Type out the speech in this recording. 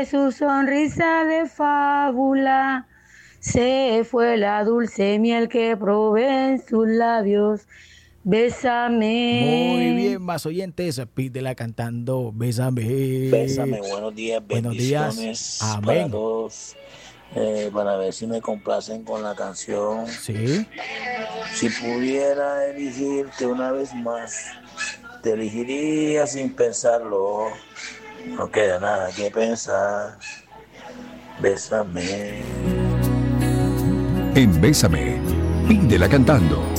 de su sonrisa de fábula se fue la dulce miel que probé en sus labios. Bésame. Muy bien, más oyentes, pídela cantando Bésame. Bésame, buenos días, Buenos días. bendiciones Amén. para todos. Para ver si me complacen con la canción. Sí. Si pudiera elegirte una vez más, te elegiría sin pensarlo. No queda nada que pensar. Bésame. En Bésame, pídela cantando.